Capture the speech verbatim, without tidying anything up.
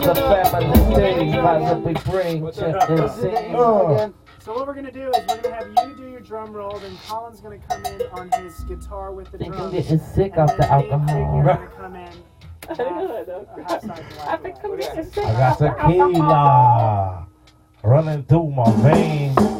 a family thing, possibly bring check and sing. Uh. So what we're gonna do is we're gonna have you do your drum roll, then Colin's gonna come in on his guitar with the drums. I'm getting sick off the alcohol. Gonna come in. I think I'm getting sick. I got tequila running through my veins.